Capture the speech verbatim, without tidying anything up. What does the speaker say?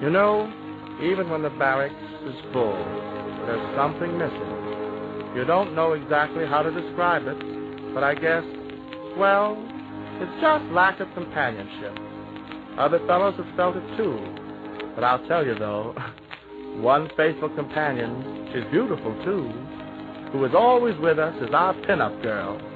You know, even when the barracks is full, there's something missing. You don't know exactly how to describe it, but I guess, well, it's just lack of companionship. Other fellows have felt it too. But I'll tell you, though, one faithful companion, she's beautiful, too, who is always with us is our pinup girl,